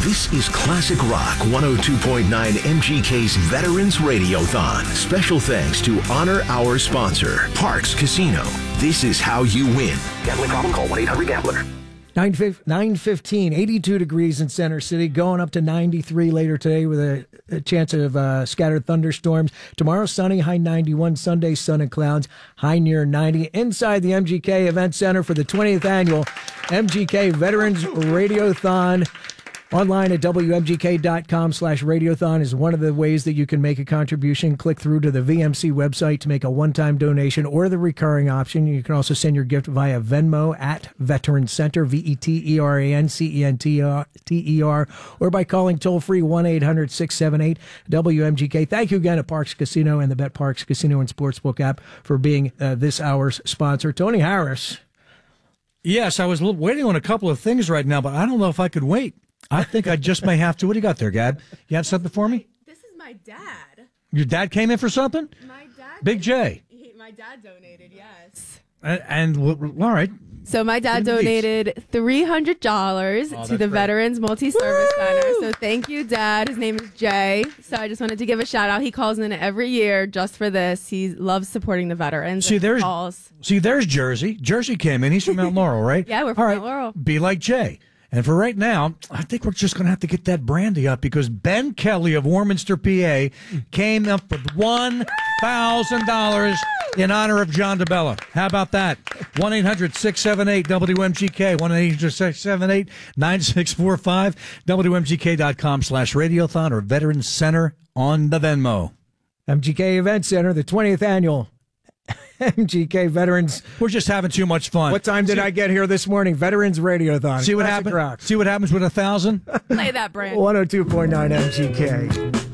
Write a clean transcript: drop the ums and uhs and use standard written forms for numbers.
This is Classic Rock 102.9 MGK's Veterans Radiothon. Special thanks to Honor Our sponsor, Parx Casino. This is how you win. Gambling problem? Call 1-800-GAMBLER. 9:15, 82 degrees in Center City, going up to 93 later today with a chance of scattered thunderstorms. Tomorrow, sunny, high 91. Sunday, sun and clouds, high near 90. Inside the MGK Event Center for the 20th annual MGK Veterans Radiothon. Online at WMGK.com/radiothon is one of the ways that you can make a contribution. Click through to the VMC website to make a one-time donation or the recurring option. You can also send your gift via Venmo at Veteran Center, VETERANCENTER, or by calling toll-free 1-800-678-WMGK. Thank you again to Parx Casino and the BetParx Casino and Sportsbook app for being this hour's sponsor. Tony Harris. Yes, I was waiting on a couple of things right now, but I don't know if I could wait. I think I just may have to. What do you got there, Gab? You have something for me? This is my dad. Your dad came in for something? My dad. Big J. My dad donated, yes. And all right. So my dad donated $300 to the Veterans Multi-Service Center. So thank you, Dad. His name is Jay. So I just wanted to give a shout out. He calls in every year just for this. He loves supporting the veterans. See, there's Jersey. Jersey came in. He's from Mount Laurel, right? Yeah, we're from Mount Laurel. Be like Jay. And for right now, I think we're just going to have to get that brandy up because Ben Kelly of Warminster, PA, came up with $1,000 in honor of John DeBella. How about that? 1-800-678-WMGK, 1-800-678-9645, WMGK.com/radiothon or Veterans Center on the Venmo. MGK Event Center, the 20th annual MGK Veterans. We're just having too much fun. What time did I get here this morning? Veterans Radiothon. See what happens? See what happens with 1,000? Play that brand. 102.9 MGK.